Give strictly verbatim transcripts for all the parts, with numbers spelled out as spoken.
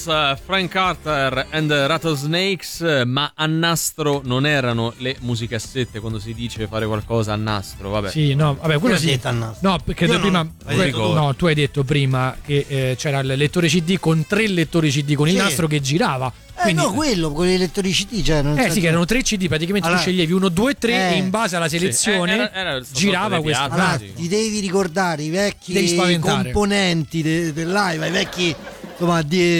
Beatles, uh, Frank Carter and the Rattlesnakes, ma a nastro non erano le musicassette quando si dice fare qualcosa a nastro, vabbè. Sì, no, vabbè, quello sì. No, perché tu prima non, no, tu hai detto prima che eh, c'era il lettore C D con tre lettori C D con sì. il nastro che girava. Quindi, eh no, quello con i lettori C D, cioè non Eh sì, che erano tre C D, praticamente allora, tu sceglievi uno, due, tre eh, e in base alla selezione sì, era, era girava questo. Allora, ti devi ricordare i vecchi componenti de, del live, i vecchi insomma di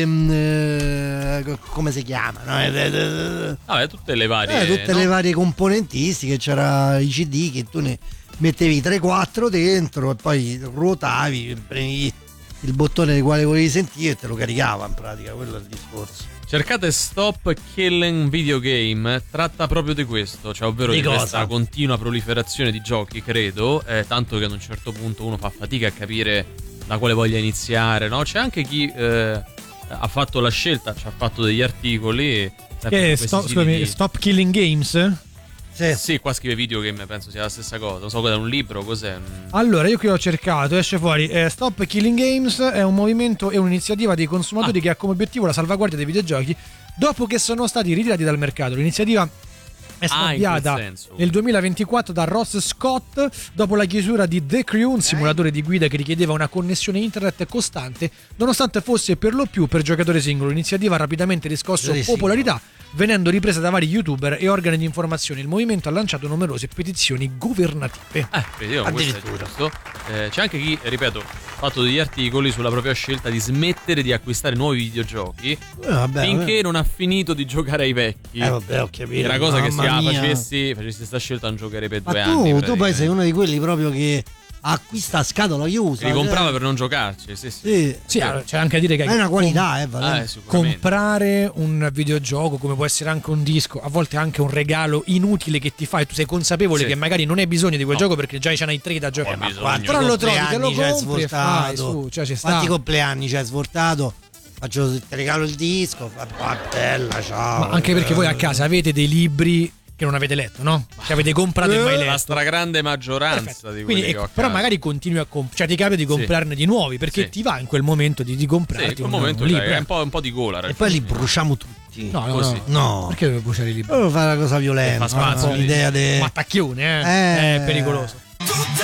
um, come si chiamano? Eh, Vabbè, tutte le varie eh, tutte no? le varie componentistiche, c'era i C D che tu ne mettevi tre quattro dentro e poi ruotavi, prendi il bottone del quale volevi sentire e te lo caricava, in pratica, quello è il discorso. Cercate Stop Killing Video Game, tratta proprio di questo, cioè ovvero di, di questa continua proliferazione di giochi, credo, eh, tanto che ad un certo punto uno fa fatica a capire da quale voglia iniziare, no? C'è anche chi eh, ha fatto la scelta, ci ha fatto degli articoli. Che stop, scusami, di... Stop Killing Games? Sì. sì, qua scrive videogame, penso sia la stessa cosa. Non so, è un libro, cos'è? Allora, io qui ho cercato, esce fuori eh, Stop Killing Games è un movimento e un'iniziativa dei consumatori ah. che ha come obiettivo la salvaguardia dei videogiochi dopo che sono stati ritirati dal mercato. L'iniziativa è stata avviata ah, nel duemilaventiquattro da Ross Scott dopo la chiusura di The Crew, un simulatore di guida che richiedeva una connessione internet costante, nonostante fosse per lo più per giocatore singolo. L'iniziativa ha rapidamente riscosso popolarità, venendo ripresa da vari youtuber e organi di informazione. Il movimento ha lanciato numerose petizioni governative. Eh, vediamo, addirittura. Eh, c'è anche chi, ripeto, ha fatto degli articoli sulla propria scelta di smettere di acquistare nuovi videogiochi eh, vabbè, finché vabbè. non ha finito di giocare ai vecchi. Eh vabbè, ho capito. È una cosa Mamma che se la mia. facessi, facessi questa scelta non giocherei per Ma due tu, anni. Tu poi sei uno di quelli proprio che acquista a scatola chiusa. Li comprava per non giocarci, sì, sì. sì. sì allora, c'è anche a dire che è una qualità, eh, ah, eh comprare un videogioco, come può essere anche un disco, a volte anche un regalo inutile che ti fai, tu sei consapevole sì. che magari non hai bisogno di quel no. gioco perché già ce n'hai tre da giocare, eh, ma però lo trovi, te lo compri e fai su, cioè ci sta. Quanti compleanni c'hai svoltato? Faccio, ti regalo il disco, fa bella, ciao. Ma anche perché voi a casa avete dei libri che non avete letto, no? Che avete comprato e mai letto. La stragrande maggioranza Perfetto. di quelli Quindi, che ho però magari continui a comp- cioè ti capita di comprarne sì. di nuovi perché sì. ti va in quel momento di, di comprarti sì, in quel un, momento un libro. È un po', un po' di gola. E poi li bruciamo tutti. No, no, Così. no. no. Perché devo bruciare i libri? Devo fare una cosa violenta. Fa spazio, no? L'idea de... Un attacchione, eh? eh. È pericoloso.